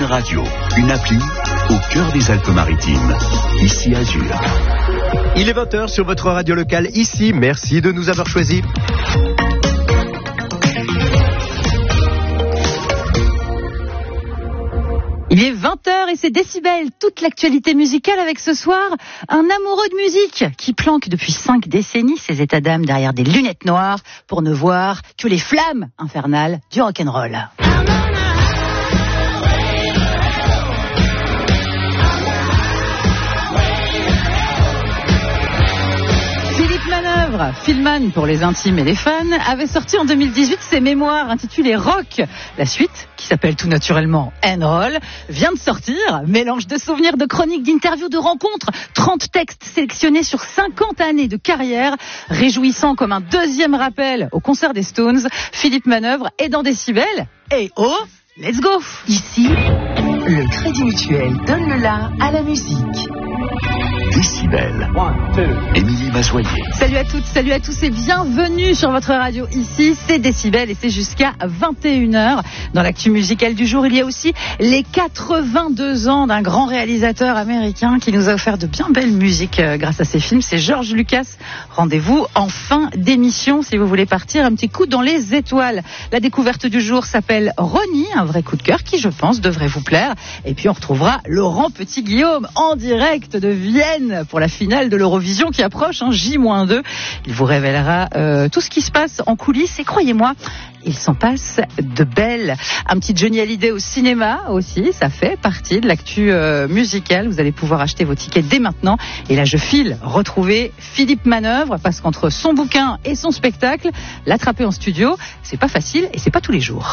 Radio, une appli au cœur des Alpes-Maritimes. Ici Azur. Il est 20h sur votre radio locale ici. Merci de nous avoir choisis. Il est 20h et c'est Décibel, toute l'actualité musicale avec ce soir un amoureux de musique qui planque depuis 5 décennies ses états d'âme derrière des lunettes noires pour ne voir que les flammes infernales du rock'n'roll. Philman pour les intimes et les fans, avait sorti en 2018 ses mémoires intitulées Rock. La suite, qui s'appelle tout naturellement And Roll, vient de sortir. Mélange de souvenirs, de chroniques, d'interviews, de rencontres. 30 textes sélectionnés sur 50 années de carrière, réjouissant comme un deuxième rappel au concert des Stones. Philippe Manœuvre est dans Décibel. Et oh, let's go! Ici, le Crédit Mutuel donne le la à la musique. Décibel. Émilie Mazoyer. Salut à toutes, salut à tous et bienvenue sur votre radio ici, c'est Décibel et c'est jusqu'à 21h. Dans l'actu musicale du jour, il y a aussi les 82 ans d'un grand réalisateur américain qui nous a offert de bien belles musiques grâce à ses films, c'est George Lucas. Rendez-vous en fin d'émission si vous voulez partir un petit coup dans les étoiles. La découverte du jour s'appelle Ronnie, un vrai coup de cœur qui je pense devrait vous plaire. Et puis on retrouvera Laurent Petit-Guillaume en direct de Vienne pour la finale de l'Eurovision qui approche, J-2. Il vous révélera tout ce qui se passe en coulisses et croyez-moi, il s'en passe de belles. Un petit Johnny Hallyday au cinéma aussi, ça fait partie de l'actu musicale. Vous allez pouvoir acheter vos tickets dès maintenant. Et là, je file retrouver Philippe Manœuvre parce qu'entre son bouquin et son spectacle, l'attraper en studio, c'est pas facile et c'est pas tous les jours.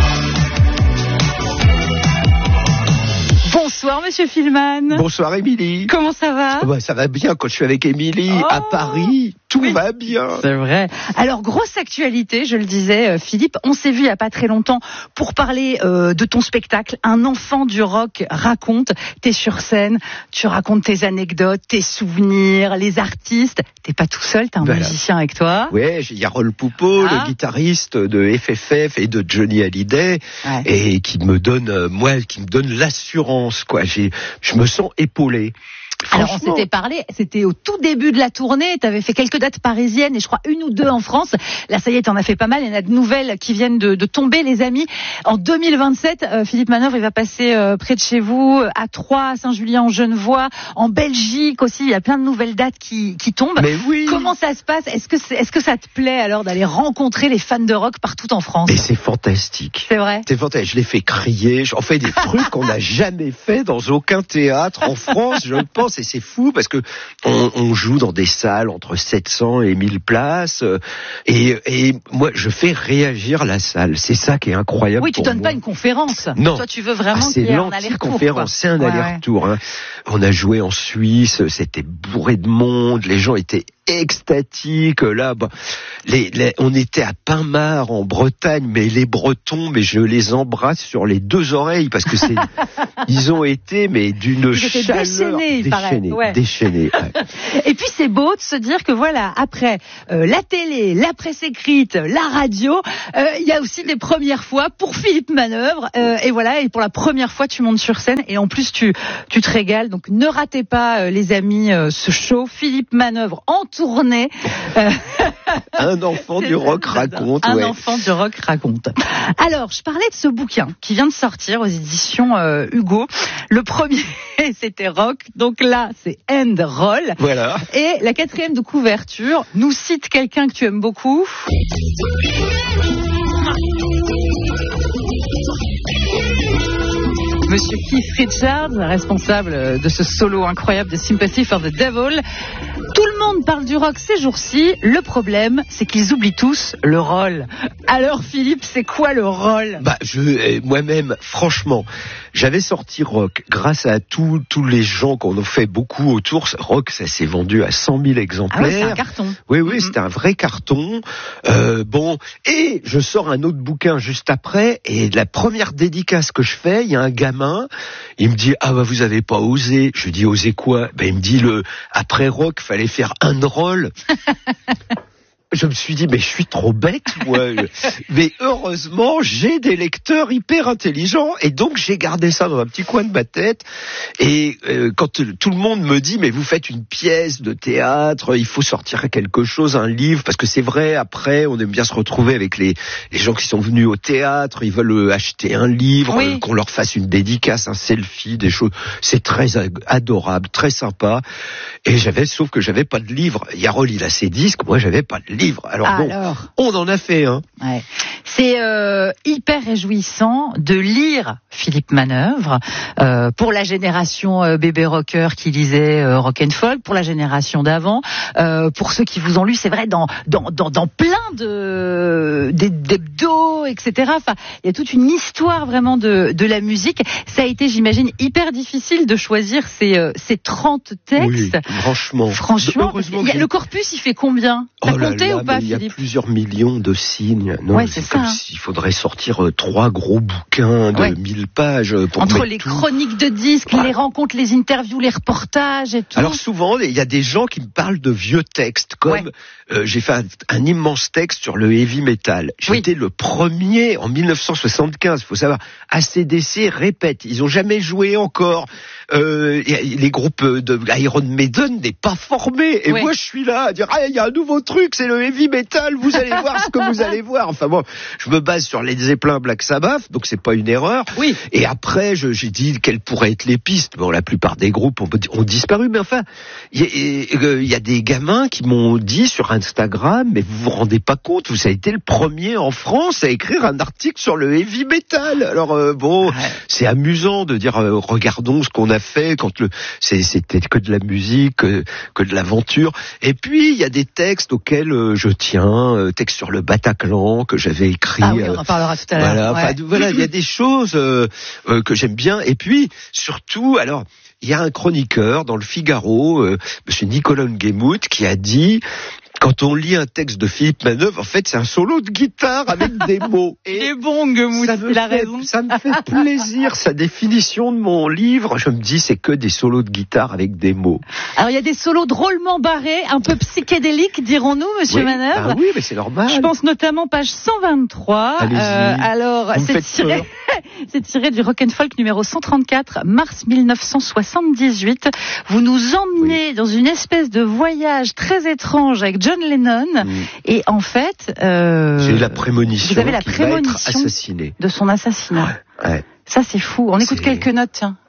Bonsoir Monsieur Philman. Bonsoir Émilie. Comment ça va? Ça va bien quand je suis avec Émilie à Paris. Tout va bien. C'est vrai. Alors, grosse actualité, je le disais, Philippe. On s'est vu il n'y a pas très longtemps pour parler de ton spectacle. Un enfant du rock raconte. T'es sur scène, tu racontes tes anecdotes, tes souvenirs, les artistes. T'es pas tout seul, t'as un musicien avec toi. Ouais, il y a Rolf Poupeau, le guitariste de FFF et de Johnny Hallyday, et qui me donne, qui me donne l'assurance, quoi. Je me sens épaulé. Alors on s'était parlé, c'était au tout début de la tournée, t'avais fait quelques dates parisiennes et je crois 1 ou 2 en France. Là ça y est, t'en as fait pas mal, il y en a de nouvelles qui viennent de tomber les amis. En 2027, Philippe Manœuvre, il va passer près de chez vous, à Troyes, à Saint-Julien-en-Genevois, en Belgique aussi, il y a plein de nouvelles dates qui tombent. Mais oui. Comment ça se passe? Est-ce que ça te plaît alors d'aller rencontrer les fans de rock partout en France? Et c'est fantastique. C'est vrai. C'est fantastique, je les fais crier, on fait des trucs qu'on n'a jamais fait dans aucun théâtre en France, je pense. Et c'est fou parce que on joue dans des salles entre 700 et 1000 places et moi je fais réagir la salle. C'est ça qui est incroyable. Oui, tu donnes pas une conférence. Non. Toi tu veux vraiment qu'il y ait un aller-retour. C'est un aller-retour. On a joué en Suisse, c'était bourré de monde, les gens étaient extatique. Là, on était à Pinmar en Bretagne, mais les Bretons, mais je les embrasse sur les 2 oreilles parce que ils ont été d'une chaleur déchaînée. Ouais. Et puis c'est beau de se dire que voilà, après la télé, la presse écrite, la radio, il y a aussi des premières fois pour Philippe Manœuvre. Et voilà, et pour la première fois tu montes sur scène et en plus tu te régales. Donc ne ratez pas les amis ce show Philippe Manœuvre en tournée. Un enfant du rock raconte. Un enfant du rock raconte. Alors, je parlais de ce bouquin qui vient de sortir aux éditions Hugo. Le premier, c'était Rock. Donc là, c'est And Roll. Voilà. Et la 4e de couverture nous cite quelqu'un que tu aimes beaucoup. Monsieur Keith Richards, responsable de ce solo incroyable de Sympathy for the Devil. Tout le monde parle du rock ces jours-ci. Le problème, c'est qu'ils oublient tous le roll. Alors Philippe, c'est quoi le roll? Moi-même, franchement, j'avais sorti Rock grâce à tous les gens qu'on a fait beaucoup autour. Rock, ça s'est vendu à 100 000 exemplaires. Ah oui, c'est un carton. Oui, c'était un vrai carton. Et je sors un autre bouquin juste après. Et la première dédicace que je fais, il y a un gamin, il me dit vous avez pas osé. Je dis osé quoi? Il me dit après Rock, fallait faire un roll. je me suis dit, mais je suis trop bête, moi. Mais heureusement, j'ai des lecteurs hyper intelligents, et donc j'ai gardé ça dans un petit coin de ma tête. Et quand tout le monde me dit, mais vous faites une pièce de théâtre, il faut sortir quelque chose, un livre, parce que c'est vrai, après, on aime bien se retrouver avec les gens qui sont venus au théâtre, ils veulent acheter un livre, oui. Qu'on leur fasse une dédicace, un selfie, des choses. C'est très adorable, très sympa. Et sauf que j'avais pas de livre. Yarol, il a ses disques, moi j'avais pas de livre. Alors bon, on en a fait un. Ouais. C'est hyper réjouissant de lire Philippe Manœuvre pour la génération bébé rocker qui lisait rock and folk, pour la génération d'avant, pour ceux qui vous ont lu, c'est vrai, dans plein d'hebdos, etc. Enfin, il y a toute une histoire vraiment de la musique. Ça a été, j'imagine, hyper difficile de choisir ces 30 textes. Oui, franchement, heureusement, le corpus, il fait combien? T'as compté ou pas, Philippe? Il y a plusieurs millions de signes. Non, ouais, c'est comme s'il faudrait sortir 3 gros bouquins de 1000 pages. Entre les chroniques de disques, les rencontres, les interviews, les reportages et tout. Alors souvent, il y a des gens qui me parlent de vieux textes, comme j'ai fait un immense texte sur le heavy metal. J'étais le premier en 1975, il faut savoir. AC/DC répète, ils ont jamais joué encore. Les groupes de Iron Maiden n'est pas formé. Et moi, je suis là à dire, il y a un nouveau truc, c'est le heavy metal, vous allez voir ce que vous allez voir. Enfin bon, je me base sur Led Zeppelin, Black Sabbath, donc c'est pas une erreur. Oui. Et après, j'ai dit quelles pourraient être les pistes. Bon, la plupart des groupes ont disparu, mais enfin, il y a des gamins qui m'ont dit sur Instagram, mais vous vous rendez pas compte, vous avez été le premier en France à écrire un article sur le heavy metal. Alors c'est amusant de dire, regardons ce qu'on a fait quand c'était que de la musique, que de l'aventure. Et puis il y a des textes auxquels je tiens, textes sur le Bataclan que j'avais écrit. Ah oui, on en parlera tout à l'heure. Voilà, il y a des choses que j'aime bien. Et puis surtout, alors il y a un chroniqueur dans le Figaro, Monsieur Nicolas Nguemout, qui a dit, quand on lit un texte de Philippe Manœuvre, en fait, c'est un solo de guitare avec des mots. Et il est bon, Nguemout, il a raison. Ça me fait plaisir, sa définition de mon livre. Je me dis, c'est que des solos de guitare avec des mots. Alors, il y a des solos drôlement barrés, un peu psychédéliques, dirons-nous, Monsieur Manœuvre. Oui, mais c'est normal. Je pense notamment page 123. Alors, c'est tiré du Rock and Folk numéro 134, mars 1978. Vous nous emmenez dans une espèce de voyage très étrange avec John Lennon, et en fait, j'ai la prémonition. Vous avez la prémonition de son assassinat. Ouais. Ça, c'est fou. On écoute quelques notes, tiens.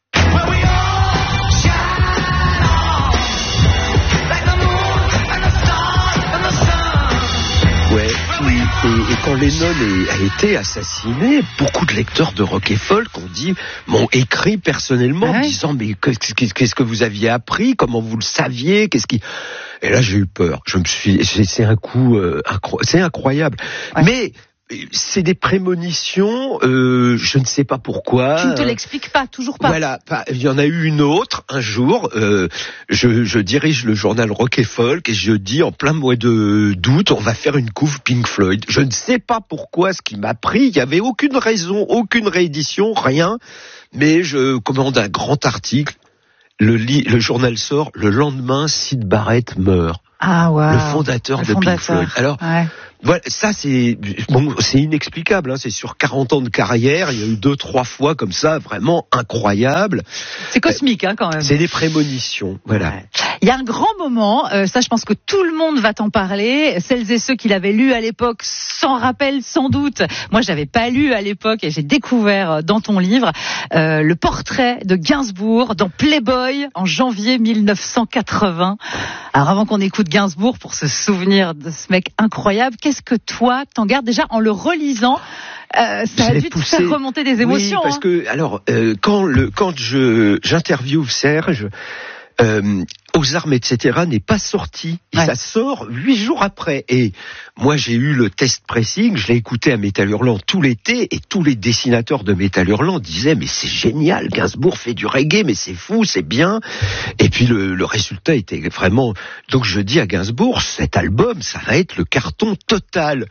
Et quand Lennon a été assassiné, beaucoup de lecteurs de rock et folk m'ont écrit personnellement, disant, mais qu'est-ce que vous aviez appris, comment vous le saviez, et là j'ai eu peur. C'est un coup, c'est incroyable. Ouais. Mais c'est des prémonitions, je ne sais pas pourquoi. Tu ne te l'expliques pas, toujours pas. Voilà, il y en a eu une autre, un jour, je dirige le journal Rock et Folk, et je dis, en plein mois d'août, on va faire une couve Pink Floyd. Je ne sais pas pourquoi, ce qui m'a pris, il n'y avait aucune raison, aucune réédition, rien, mais je commande un grand article, le journal sort, le lendemain, Syd Barrett meurt. Ah ouais. Le fondateur de Pink Floyd. Alors, voilà, ça c'est inexplicable, hein. C'est sur 40 ans de carrière, il y a eu 2-3 fois comme ça, vraiment incroyable. C'est cosmique, hein, quand même. C'est des prémonitions, voilà. Ouais. Il y a un grand moment, ça je pense que tout le monde va t'en parler, celles et ceux qui l'avaient lu à l'époque s'en rappellent sans doute. Moi je l'avais pas lu à l'époque et j'ai découvert dans ton livre le portrait de Gainsbourg dans Playboy en janvier 1980. Alors avant qu'on écoute Gainsbourg pour se souvenir de ce mec incroyable, qu'est-ce que toi t'en gardes déjà en le relisant? Ça a dû te faire remonter des émotions. Oui, parce que alors quand j'interviewe Serge, Aux armes, etc. n'est pas sorti. Et ça sort 8 jours après. Et moi, j'ai eu le test pressing, je l'ai écouté à Métal Hurlant tout l'été, et tous les dessinateurs de Métal Hurlant disaient, mais c'est génial, Gainsbourg fait du reggae, mais c'est fou, c'est bien. Et puis le résultat était vraiment... Donc je dis à Gainsbourg, cet album, ça va être le carton total.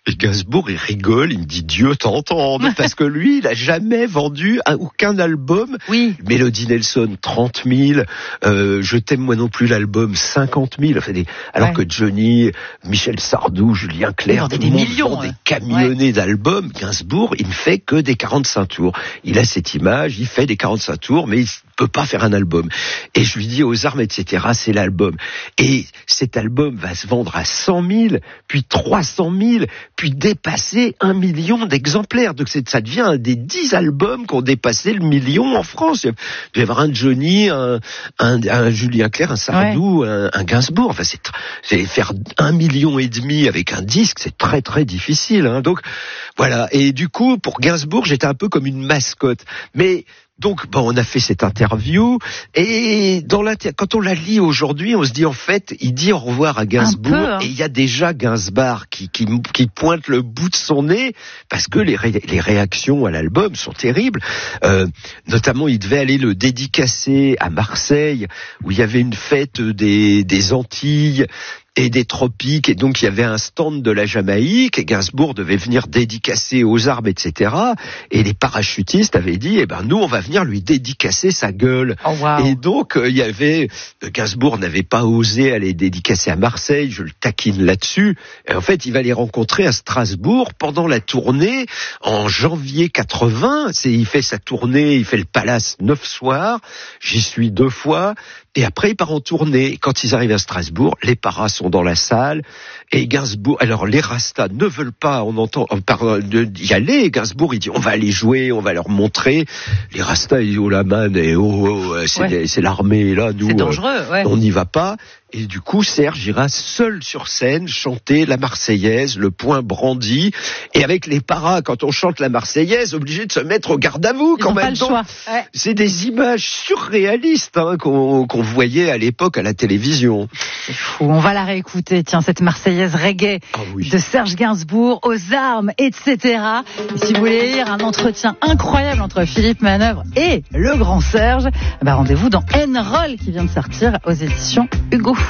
Et Gainsbourg, il rigole, il me dit Dieu t'entende, parce que lui, il a jamais vendu aucun album. Oui. Melody Nelson, 30 000, Je t'aime moi non plus l'album, 50 000. Enfin, alors que Johnny, Michel Sardou, Julien Clerc, des millions, des camionnés d'albums. Gainsbourg, il ne fait que des 45 tours. Il a cette image, il fait des 45 tours, mais il peut pas faire un album. Et je lui dis aux armes, etc., c'est l'album. Et cet album va se vendre à 100 000, puis 300 000, puis dépasser 1 million d'exemplaires. Donc ça devient un des 10 albums qui ont dépassé le million en France. Il doit y avoir un Johnny, un Julien Clerc, un Sardou, un Gainsbourg. Enfin, c'est faire 1,5 million avec un disque, c'est très très difficile. Hein. Donc voilà. Et du coup, pour Gainsbourg, j'étais un peu comme une mascotte. Mais donc, on a fait cette interview et quand on la lit aujourd'hui, on se dit en fait, il dit au revoir à Gainsbourg et il y a déjà Gainsbourg qui pointe le bout de son nez parce que les réactions à l'album sont terribles. Notamment, il devait aller le dédicacer à Marseille où il y avait une fête des Antilles et des tropiques, et donc il y avait un stand de la Jamaïque, et Gainsbourg devait venir dédicacer aux arbres, etc. Et les parachutistes avaient dit, nous, on va venir lui dédicacer sa gueule. Oh, wow. Et donc, Gainsbourg n'avait pas osé aller dédicacer à Marseille, je le taquine là-dessus. Et en fait, il va les rencontrer à Strasbourg pendant la tournée, en janvier 80. Il fait sa tournée, il fait le Palace 9 soirs, j'y suis 2 fois. Et après, il part en tournée. Quand ils arrivent à Strasbourg, les paras sont dans la salle. Et Gainsbourg, alors les Rastas ne veulent pas, y aller. Gainsbourg, il dit, on va aller jouer, on va leur montrer. Les Rastas, ils disent, oh la man, c'est l'armée, là, nous, c'est dangereux, on n'y va pas. Et du coup, Serge ira seul sur scène chanter la Marseillaise, le poing brandi. Et avec les paras, quand on chante la Marseillaise, obligé de se mettre au garde à vous quand même. Pas le choix. Ouais. C'est des images surréalistes qu'on voyait à l'époque à la télévision. C'est fou. On va la réécouter. Tiens, cette Marseillaise reggae de Serge Gainsbourg aux armes, etc. Et si vous voulez lire un entretien incroyable entre Philippe Manœuvre et le grand Serge, rendez-vous dans N-Roll qui vient de sortir aux éditions Hugo.